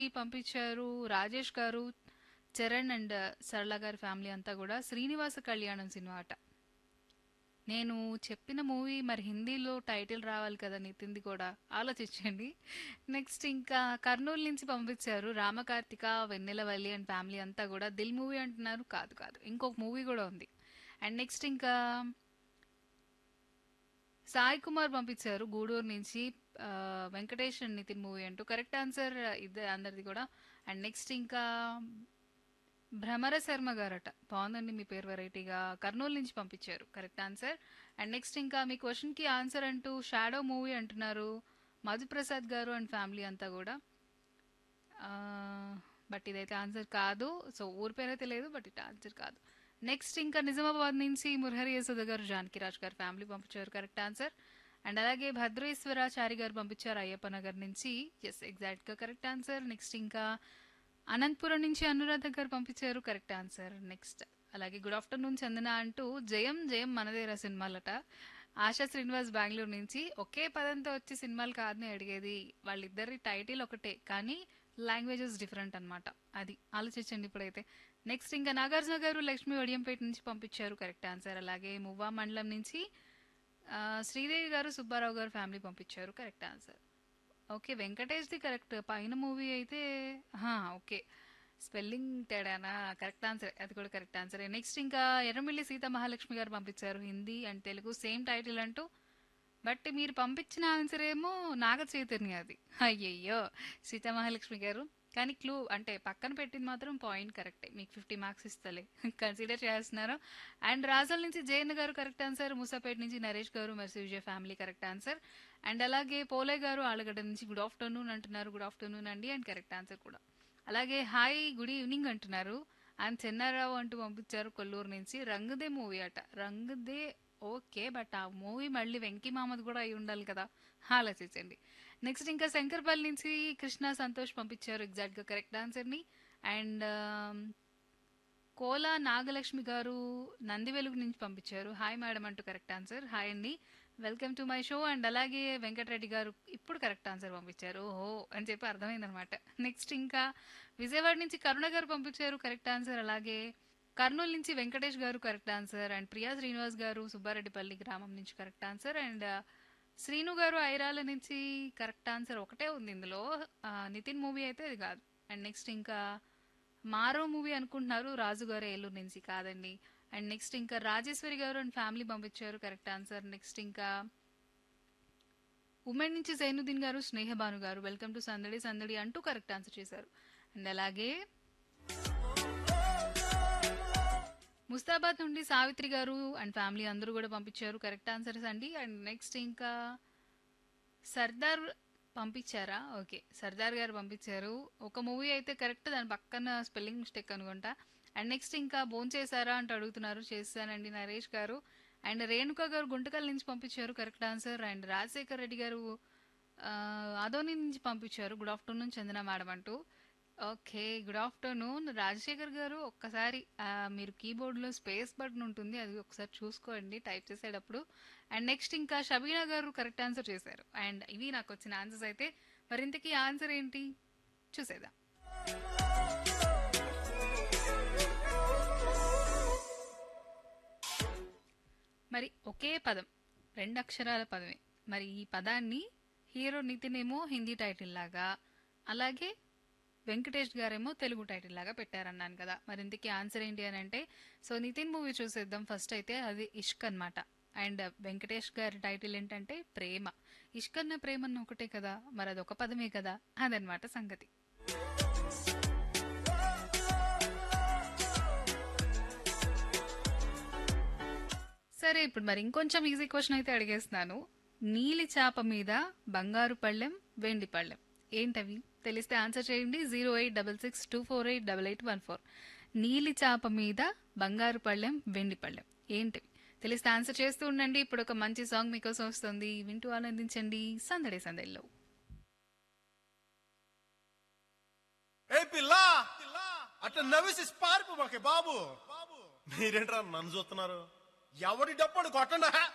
పంపించారు రాజేష్ గారు, చరణ్ అండ్ సరళ గారి ఫ్యామిలీ అంతా కూడా శ్రీనివాస కళ్యాణం సినిమా అట. నేను చెప్పిన మూవీ మరి హిందీలో టైటిల్ రావాలి కదా నితిన్‌ది కూడా. ఆలోచించండి. నెక్స్ట్ ఇంకా కర్నూలు నుంచి పంపించారు రామకార్తిక, వెన్నెలవల్లి అండ్ ఫ్యామిలీ అంతా కూడా 'దిల్' మూవీ అంటున్నారు. కాదు కాదు. ఇంకొక మూవీ కూడా ఉంది. అండ్ నెక్స్ట్ ఇంకా సాయి కుమార్ పంపించారు గూడూరు నుంచి వెంకటేష్ అండ్ నితిన్ మూవీ అంటూ. కరెక్ట్ ఆన్సర్ ఇద్దరు అందరిది కూడా. అండ్ నెక్స్ట్ ఇంకా భ్రమర శర్మ గారట. బాగుందండి మీ పేరు వెరైటీగా. కర్నూలు నుంచి పంపించారు. Correct answer. అండ్ నెక్స్ట్ ఇంకా మీ క్వశ్చన్కి ఆన్సర్ అంటూ షాడో మూవీ అంటున్నారు మధుప్రసాద్ గారు అండ్ ఫ్యామిలీ అంతా కూడా. బట్ ఇదైతే ఆన్సర్ కాదు. సో ఊరి పేరైతే లేదు, బట్ ఇట్ ఆన్సర్ కాదు. నెక్స్ట్ ఇంకా నిజామాబాద్ నుంచి మురహరి యశోద గారు, జానకిరాజ్ గారు ఫ్యామిలీ పంపించారు. Correct answer. అండ్ అలాగే భద్రేశ్వరాచారి గారు పంపించారు అయ్యప్ప నగర్ నుంచి. ఎస్, ఎగ్జాక్ట్గా కరెక్ట్ ఆన్సర్. నెక్స్ట్ ఇంకా అనంతపురం నుంచి అనురాధ గారు పంపించారు. Correct answer. నెక్స్ట్ అలాగే గుడ్ ఆఫ్టర్నూన్ చందన అంటూ జయం జయం మనదేరా సినిమాలట. ఆశా శ్రీనివాస్ బెంగళూరు నుంచి ఒకే పదంతో వచ్చి సినిమాలు కాదని అడిగేది. వాళ్ళిద్దరి టైటిల్ ఒకటే కానీ లాంగ్వేజెస్ డిఫరెంట్ అన్నమాట. అది ఆలోచించండి ఇప్పుడైతే. నెక్స్ట్ ఇంకా నాగార్జున గారు లక్ష్మీ వడియంపేట నుంచి పంపించారు. Correct answer. అలాగే మువ్వా మండలం నుంచి శ్రీదేవి గారు సుబ్బారావు గారు ఫ్యామిలీ పంపించారు. Correct answer. Okay, వెంకటేష్ది correct. పైన మూవీ అయితే ఓకే, స్పెల్లింగ్ తేడానా. కరెక్ట్ ఆన్సర్, అది కూడా కరెక్ట్ ఆన్సర్. నెక్స్ట్ ఇంకా ఎర్రమిల్లి సీతా మహాలక్ష్మి గారు పంపించారు Hindi and Telugu same title అంటూ. బట్ మీరు పంపించిన ఆన్సర్ ఏమో నాగ చైతన్య అది. అయ్యయ్యో సీతా మహాలక్ష్మి గారు. కానీ క్లూ అంటే పక్కన పెట్టింది మాత్రం పాయింట్ కరెక్టే. మీకు 50 మార్క్స్ ఇస్తలే, కన్సిడర్ చేస్తున్నారు. అండ్ రాజల్ నుంచి జయన్ గారు కరెక్ట్ ఆన్సర్. మూసాపేట నుంచి నరేష్ గారు mercy Vijay family correct answer. And అలాగే పోలే గారు ఆలగడ్డ నుంచి గుడ్ ఆఫ్టర్నూన్ అంటున్నారు. గుడ్ ఆఫ్టర్నూన్ అండి అండ్ కరెక్ట్ ఆన్సర్ కూడా. అలాగే హాయ్ గుడ్ ఈవినింగ్ అంటున్నారు. అండ్ చెన్నారావు అంటూ పంపించారు కొల్లూరు నుంచి. రంగుదే మూవీ అట. రంగుదే ఓకే, బట్ ఆ మూవీ మళ్ళీ వెంకీ మామది కూడా అయి ఉండాలి కదా. ఆలోచించండి. నెక్స్ట్ ఇంకా శంకర్పల్లి నుంచి కృష్ణ సంతోష్ పంపించారు ఎగ్జాక్ట్గా కరెక్ట్ ఆన్సర్ని. అండ్ కోలా నాగలక్ష్మి గారు నంది వెలుగు నుంచి పంపించారు. హాయ్ మేడం అంటూ కరెక్ట్ ఆన్సర్. హాయ్ అండి, welcome to my show. And అలాగే వెంకటరెడ్డి గారు ఇప్పుడు కరెక్ట్ ఆన్సర్ పంపించారు. ఓహో అని చెప్పి అర్థమైందనమాట. నెక్స్ట్ ఇంకా విజయవాడ నుంచి కరుణ గారు పంపించారు కరెక్ట్ ఆన్సర్. అలాగే కర్నూలు నుంచి వెంకటేష్ గారు correct answer. And Priya Srinivas గారు సుబ్బారెడ్డిపల్లి గ్రామం నుంచి కరెక్ట్ ఆన్సర్. అండ్ శ్రీను గారు ఐరాల నుంచి కరెక్ట్ ఆన్సర్ ఒకటే ఉంది ఇందులో. నితిన్ మూవీ అయితే అది కాదు. అండ్ నెక్స్ట్ ఇంకా మారో మూవీ అనుకుంటున్నారు రాజు గారు ఏలూరు నుంచి. కాదండి. అండ్ నెక్స్ట్ ఇంకా రాజేశ్వరి గారు అండ్ ఫ్యామిలీ పంపించారు కరెక్ట్ ఆన్సర్. నెక్స్ట్ ఇంకా ఉమెన్ నుంచి జైనుద్దీన్ గారు స్నేహబాను గారు వెల్కమ్ టు సందడి సందడి అంటూ కరెక్ట్ ఆన్సర్ చేశారు. అండ్ అలాగే ముస్తాబాద్ నుండి సావిత్రి గారు అండ్ ఫ్యామిలీ అందరూ కూడా పంపించారు కరెక్ట్ ఆన్సర్స్ అండి. అండ్ నెక్స్ట్ ఇంకా సర్దార్ పంపించారా. ఓకే, సర్దార్ గారు పంపించారు. ఒక మూవీ అయితే కరెక్ట్, దాని పక్కన స్పెల్లింగ్ మిస్టేక్ అనుకుంటా. అండ్ నెక్స్ట్ ఇంకా భోంచేశారా అంటూ అడుగుతున్నారు. చేశానండి నరేష్ గారు. అండ్ రేణుక గారు గుంటకల్ నుంచి పంపించారు correct answer. And Rajasekhar Reddy గారు అదోని నుంచి పంపించారు. గుడ్ ఆఫ్టర్నూన్ చందన మేడం అంటూ. ఓకే, గుడ్ ఆఫ్టర్నూన్ రాజశేఖర్ గారు. ఒక్కసారి మీరు కీబోర్డ్లో స్పేస్ బటన్ ఉంటుంది, అది ఒకసారి చూసుకోండి టైప్ చేసేటప్పుడు. అండ్ నెక్స్ట్ ఇంకా షబీనా గారు కరెక్ట్ ఆన్సర్ చేశారు. అండ్ ఇవి నాకు వచ్చిన ఆన్సర్స్ అయితే. మరింతకీ ఆన్సర్ ఏంటి చూసేద్దాం. మరి ఒకే పదం, రెండు అక్షరాల పదమే. మరి ఈ పదాన్ని హీరో నితిన్ ఏమో హిందీ టైటిల్ లాగా, అలాగే వెంకటేష్ గారేమో తెలుగు టైటిల్ లాగా పెట్టారన్నాను కదా. మరి ఇంతకీ ఆన్సర్ ఏంటి అని అంటే, సో నితిన్ మూవీ చూసేద్దాం ఫస్ట్ అయితే. అది ఇష్క్ అనమాట. అండ్ వెంకటేష్ గారి టైటిల్ ఏంటంటే ప్రేమ. ఇష్క్ అన్న ప్రేమన్న ఒకటే కదా, మరి అది ఒక పదమే కదా. అదనమాట సంగతి. సరే, ఇప్పుడు మరి ఇంకొంచెం ఈజీ క్వశ్చన్ అయితే అడిగేస్తున్నాను. నీలి చాప మీద బంగారు పళ్ళెం వెండి పళ్ళెం ఏంటవి? తెలిస్తే ఆన్సర్ చేయండి. 08662488814. నీలి చాప మీద బంగారు పళ్ళెం వెండి పళ్ళెం ఏంటివి? తెలిస్తే ఆన్సర్ చేస్తూ ఉండండి. ఇప్పుడు ఒక మంచి సాంగ్ మీకోసం వస్తుంది, వింటూ ఆనందించండి సందడి సందడిలో. ఏ పిల్ల అట్లా నవ్వేసి పారిపో మాకే బాబు. మీరేంట్రా నన్ను చూస్తున్నారు? ఎవడి డప్పుడు కొట్టండా.